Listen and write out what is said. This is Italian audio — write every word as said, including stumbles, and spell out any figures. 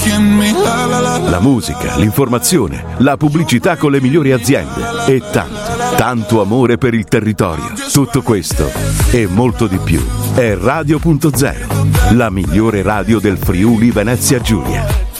La musica, l'informazione, la pubblicità con le migliori aziende e tanto, tanto amore per il territorio. Tutto questo e molto di più è Radio punto zero, la migliore radio del Friuli Venezia Giulia.